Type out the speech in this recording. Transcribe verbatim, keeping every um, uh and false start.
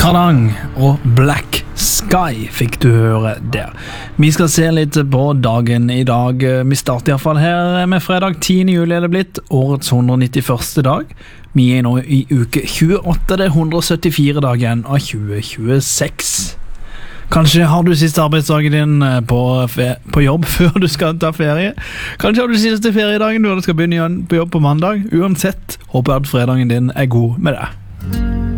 Tadang og Black Sky fikk du høre der. Vi skal se litt på dagen i dag. Vi starter i hvert fall her med fredag tiende juli er det blitt, årets hundre og nittiførste dag. Vi er nå i uke tjueåtte, det er hundre og syttifire dagen av tjue tjueseks. Kanskje har du siste arbeidsdagen din på, på jobb før du skal ta ferie. Kanskje har du siste feriedagen når du skal begynne igjen på jobb på mandag. Uansett, håper jeg at fredagen din er god med det.